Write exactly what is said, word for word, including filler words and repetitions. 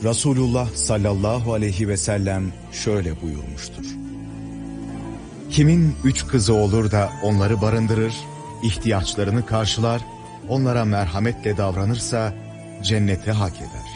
Resulullah sallallahu aleyhi ve sellem şöyle buyurmuştur. Kimin üç kızı olur da onları barındırır, ihtiyaçlarını karşılar, onlara merhametle davranırsa cennete hak eder.